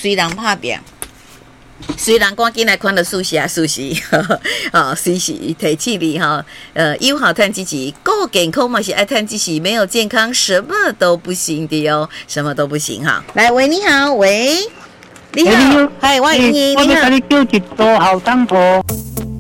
虽然拍拼。虽然赶紧来看到舒适啊，舒适，随时提起你哈，有好趁支持，够健康嘛是爱趁支持，没有健康什么都不行的哦，什么都不行哈。来，喂，你好，喂，你好，嗨，我是你，你好。 我要跟你叫一桌好汤头。